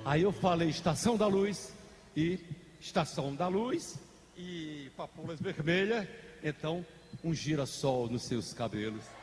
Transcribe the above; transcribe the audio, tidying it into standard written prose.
Aí eu falei Estação da Luz e Estação da Luz e papoulas vermelhas, então um girassol nos seus cabelos.